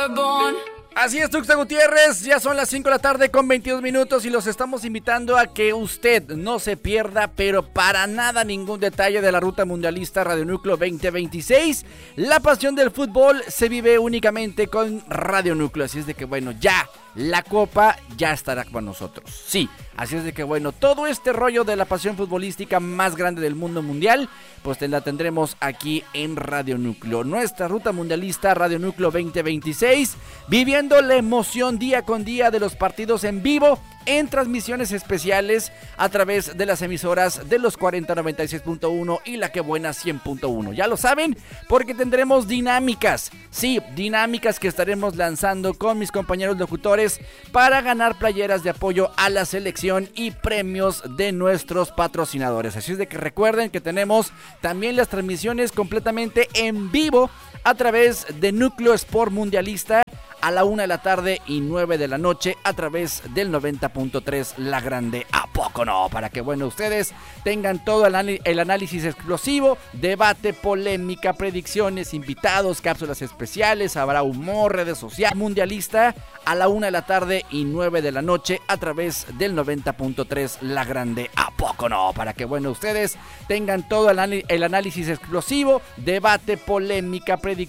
Así es, Tuxtla Gutiérrez, ya son las 5 de la tarde con 22 minutos y los estamos invitando a que usted no se pierda, pero para nada ningún detalle de la Ruta Mundialista Radio Núcleo 2026. La pasión del fútbol se vive únicamente con Radio Núcleo, así es de que bueno, ya la copa ya estará con nosotros. Sí, así es de que bueno, todo este rollo de la pasión futbolística más grande del mundo mundial, pues la tendremos aquí en Radio Núcleo. Nuestra Ruta Mundialista Radio Núcleo 2026, viviendo la emoción día con día de los partidos en vivo, en transmisiones especiales a través de las emisoras de los 4096.1 y la que buena 100.1. Ya lo saben, porque tendremos dinámicas, sí, dinámicas que estaremos lanzando con mis compañeros locutores para ganar playeras de apoyo a la selección y premios de nuestros patrocinadores. Así es de que recuerden que tenemos también las transmisiones completamente en vivo a través de Núcleo Sport Mundialista a la 1 de la tarde y 9 de la noche a través del 90.3 La Grande. ¿A poco no? Para que, bueno, ustedes tengan todo el análisis explosivo, debate, polémica, predicciones, invitados, cápsulas especiales, habrá humor, redes sociales. Mundialista a la 1 de la tarde y 9 de la noche a través del 90.3 La Grande. ¿A poco no? Para que, bueno, ustedes tengan todo el análisis explosivo, debate, polémica, predicciones.